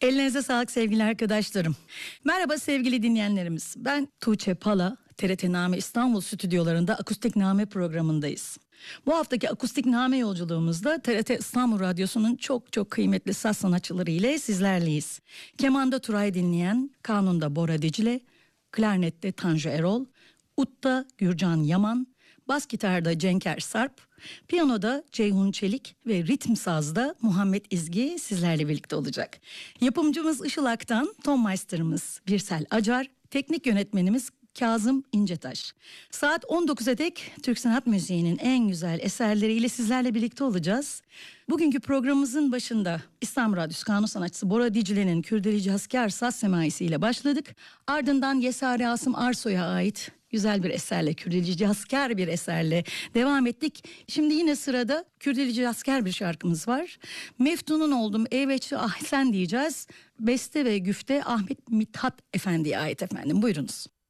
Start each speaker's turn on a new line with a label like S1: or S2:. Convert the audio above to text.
S1: Ellerinize sağlık sevgili arkadaşlarım. Merhaba sevgili dinleyenlerimiz. Ben Tuğçe Pala, TRT Name İstanbul stüdyolarında Akustik Name programındayız. Bu haftaki Akustik Name yolculuğumuzda TRT İstanbul Radyosu'nun çok kıymetli saz sanatçıları ile sizlerleyiz. Kemanda Turay Dinleyen, kanunda Bora Dicle, klarnette Tanju Erol, Ut'ta Gürcan Yaman, bas gitarda Cenker Sarp, piyanoda Ceyhun Çelik ve ritim sazda Muhammed İzgi sizlerle birlikte olacak. Yapımcımız Işıl Aktan, ton master'ımız Birsel Acar, teknik yönetmenimiz Kazım İncetaş. Saat 19'a dek Türk sanat müziğinin en güzel eserleriyle sizlerle birlikte olacağız. Bugünkü programımızın başında İstanbul Radyosu kanun sanatçısı Bora Dicle'nin Kürdeli Cazkar saz semaisiyle başladık. Ardından Yesari Asım Arsoy'a ait güzel bir eserle, Kürdeli Cazkar bir eserle devam ettik. Şimdi yine sırada Kürdeli Cazkar bir şarkımız var. Meftunun oldum eyveçli ahsen diyeceğiz. Beste ve güfte Ahmet Mithat Efendi'ye ait efendim. Buyurunuz.